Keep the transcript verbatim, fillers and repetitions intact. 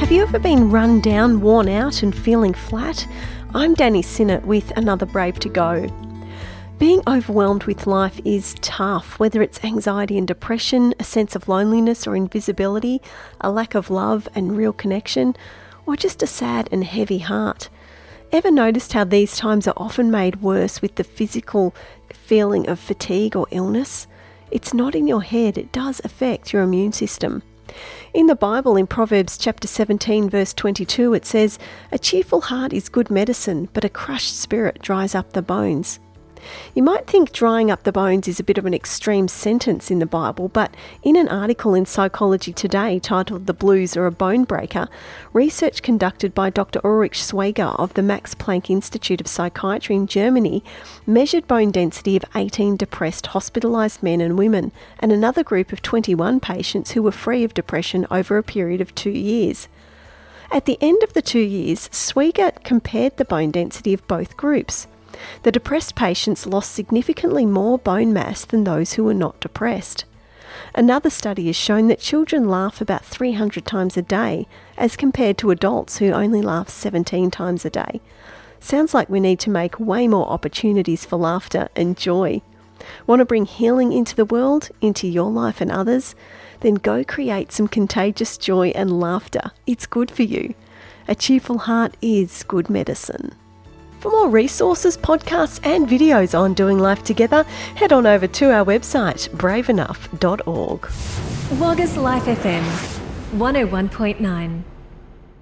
Have you ever been run down, worn out and feeling flat? I'm Danny Sinnott with another Brave to Go. Being overwhelmed with life is tough, whether it's anxiety and depression, a sense of loneliness or invisibility, a lack of love and real connection, or just a sad and heavy heart. Ever noticed how these times are often made worse with the physical feeling of fatigue or illness? It's not in your head, it does affect your immune system. In the Bible, in Proverbs chapter seventeen, verse twenty-two, it says, "A cheerful heart is good medicine, but a crushed spirit dries up the bones." You might think drying up the bones is a bit of an extreme sentence in the Bible, but in an article in Psychology Today titled "The Blues Are a Bone Breaker," research conducted by Doctor Ulrich Schwager of the Max Planck Institute of Psychiatry in Germany measured bone density of eighteen depressed hospitalised men and women and another group of twenty-one patients who were free of depression over a period of two years. At the end of the two years, Schwager compared the bone density of both groups. The depressed patients lost significantly more bone mass than those who were not depressed. Another study has shown that children laugh about three hundred times a day, as compared to adults who only laugh seventeen times a day. Sounds like we need to make way more opportunities for laughter and joy. Want to bring healing into the world, into your life and others? Then go create some contagious joy and laughter. It's good for you. A cheerful heart is good medicine. For more resources, podcasts and videos on doing life together, head on over to our website, brave enough dot org. Wagga's Life F M, one oh one point nine.